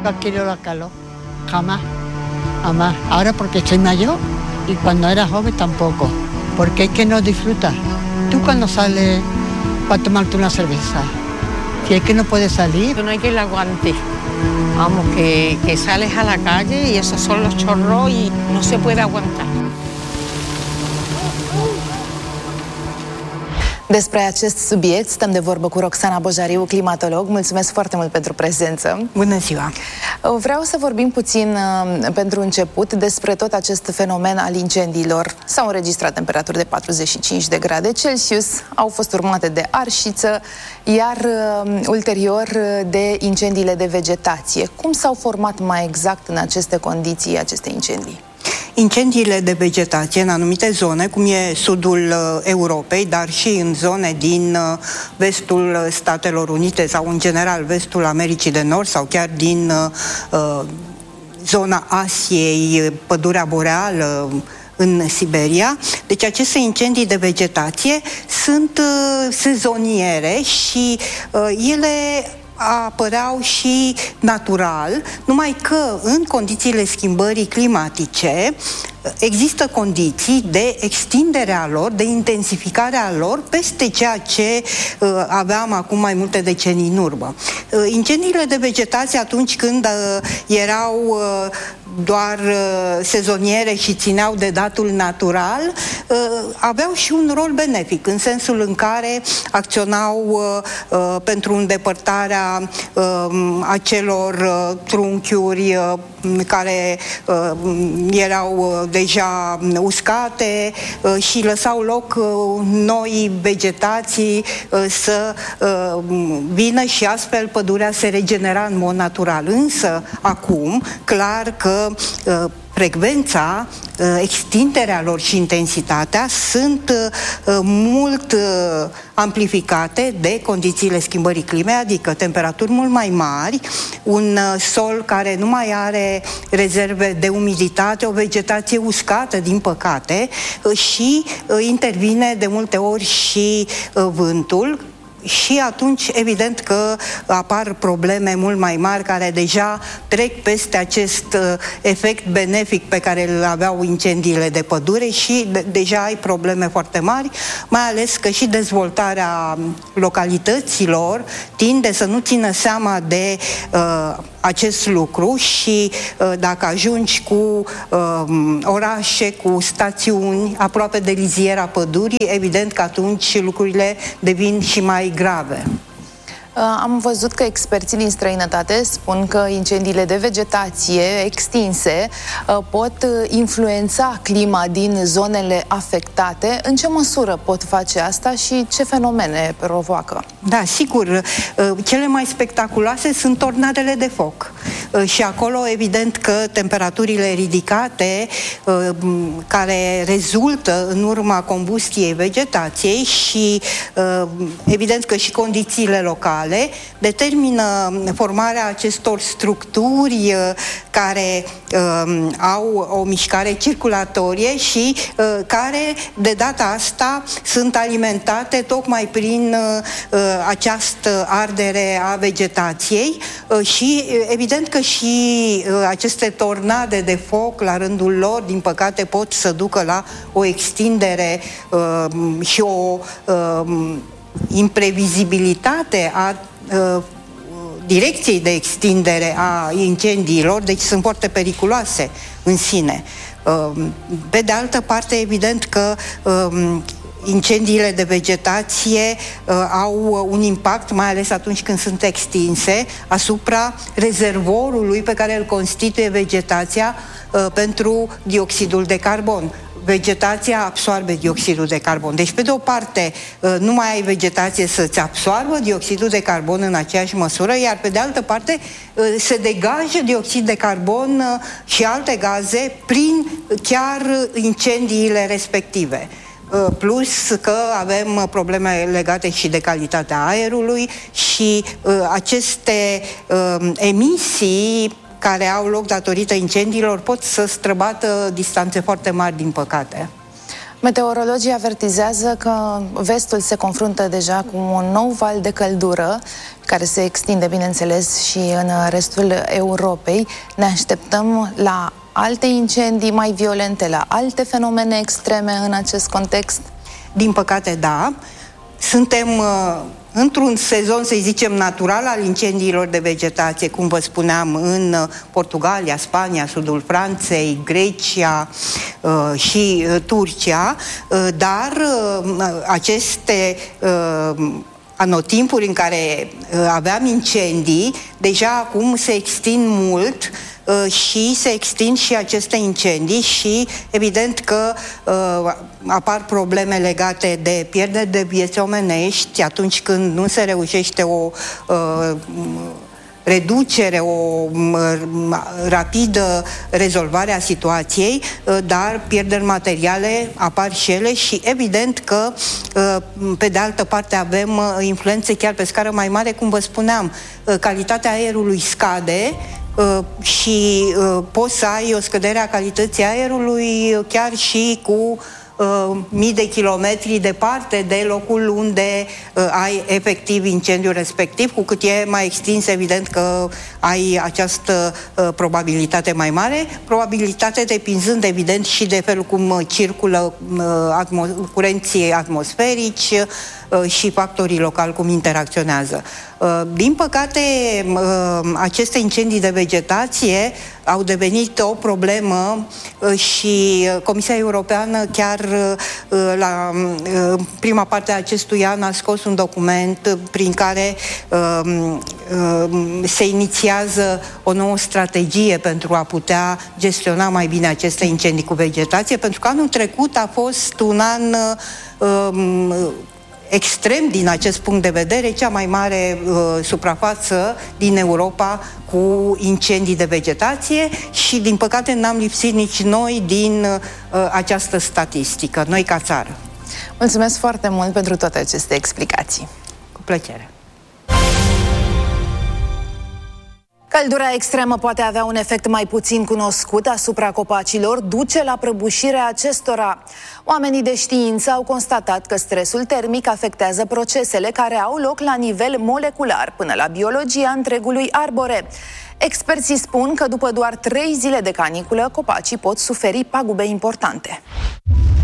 nunca he querido la calor. Jamás. Jamás. Ahora porque soy mayor y cuando era joven tampoco. Porque es que no disfrutas. Tú cuando sales para tomarte una cerveza, si es que no puedes salir. No hay quien la aguante. Vamos, que sales a la calle y esos son los chorros y no se puede aguantar. Despre acest subiect stăm de vorbă cu Roxana Bojariu, climatolog. Mulțumesc foarte mult pentru prezență. Bună ziua! Vreau să vorbim puțin, pentru început, despre tot acest fenomen al incendiilor. S-au înregistrat temperaturi de 45 de grade Celsius, au fost urmate de arșiță, iar ulterior de incendiile de vegetație. Cum s-au format mai exact în aceste condiții aceste incendii? Incendiile de vegetație în anumite zone, cum e sudul Europei, dar și în zone din vestul Statelor Unite sau în general vestul Americii de Nord sau chiar din zona Asiei, pădurea boreală, în Siberia. Deci aceste incendii de vegetație sunt sezoniere și ele apăreau și natural, numai că în condițiile schimbării climatice există condiții de extindere a lor, de intensificare a lor peste ceea ce aveam acum mai multe decenii în urmă. Incendiile de vegetație atunci când erau doar sezoniere și țineau de datul natural, aveau și un rol benefic, în sensul în care acționau pentru îndepărtarea acelor trunchiuri care erau deja uscate și lăsau loc noi vegetații să vină și astfel pădurea se regenera în mod natural. Însă, acum, clar că frecvența, extinderea lor și intensitatea sunt mult amplificate de condițiile schimbării climei, adică temperaturi mult mai mari, un sol care nu mai are rezerve de umiditate, o vegetație uscată, din păcate, și intervine de multe ori și vântul. Și atunci, evident că apar probleme mult mai mari care deja trec peste acest efect benefic pe care îl aveau incendiile de pădure și deja ai probleme foarte mari, mai ales că și dezvoltarea localităților tinde să nu țină seama de acest lucru și dacă ajungi cu orașe, cu stațiuni aproape de liziera pădurii, evident că atunci lucrurile devin și mai grave. Am văzut că experții din străinătate spun că incendiile de vegetație extinse pot influența clima din zonele afectate. În ce măsură pot face asta și ce fenomene provoacă? Da, sigur. Cele mai spectaculoase sunt tornadele de foc. Și acolo, evident că temperaturile ridicate care rezultă în urma combustiei vegetației și evident că și condițiile locale determină formarea acestor structuri care au o mișcare circulatorie și care de data asta sunt alimentate tocmai prin această ardere a vegetației și evident că și aceste tornade de foc la rândul lor, din păcate, pot să ducă la o extindere și o imprevizibilitate a direcției de extindere a incendiilor, deci sunt foarte periculoase în sine. Pe de altă parte, evident că incendiile de vegetație au un impact, mai ales atunci când sunt extinse, asupra rezervorului pe care îl constituie vegetația pentru dioxidul de carbon. Vegetația absorbe dioxidul de carbon. Deci, pe de o parte, nu mai ai vegetație să-ți absorbă dioxidul de carbon în aceeași măsură, iar pe de altă parte se degajă dioxid de carbon și alte gaze prin chiar incendiile respective. Plus că avem probleme legate și de calitatea aerului și aceste emisii care au loc datorită incendiilor pot să străbată distanțe foarte mari, din păcate. Meteorologii avertizează că vestul se confruntă deja cu un nou val de căldură care se extinde, bineînțeles, și în restul Europei. Ne așteptăm la alte incendii mai violente, la alte fenomene extreme în acest context? Din păcate, da. Suntem într-un sezon, să zicem, natural al incendiilor de vegetație, cum vă spuneam, în Portugalia, Spania, sudul Franței, Grecia și Turcia, dar aceste anotimpuri în care aveam incendii, deja acum se extind mult și se extind și aceste incendii și evident că apar probleme legate de pierderi de vieți omenești atunci când nu se reușește o reducere, o rapidă rezolvare a situației, dar pierderi materiale apar și ele și evident că pe de altă parte avem influențe chiar pe scară mai mare, cum vă spuneam, calitatea aerului scade și poți să ai o scădere a calității aerului chiar și cu mii de kilometri departe de locul unde ai efectiv incendiul respectiv, cu cât e mai extins, evident că ai această probabilitate mai mare, probabilitate depinzând evident și de felul cum circulă curenții atmosferici și factorii locali cum interacționează. Din păcate, aceste incendii de vegetație au devenit o problemă și Comisia Europeană chiar la prima parte a acestui an a scos un document prin care se inițiază o nouă strategie pentru a putea gestiona mai bine aceste incendii cu vegetație, pentru că anul trecut a fost un an extrem din acest punct de vedere, cea mai mare suprafață din Europa cu incendii de vegetație și, din păcate, n-am lipsit nici noi din această statistică, noi ca țară. Mulțumesc foarte mult pentru toate aceste explicații. Cu plăcere. Căldura extremă poate avea un efect mai puțin cunoscut asupra copacilor, duce la prăbușirea acestora. Oamenii de știință au constatat că stresul termic afectează procesele care au loc la nivel molecular, până la biologia întregului arbore. Experții spun că după doar 3 zile de caniculă, copacii pot suferi pagube importante.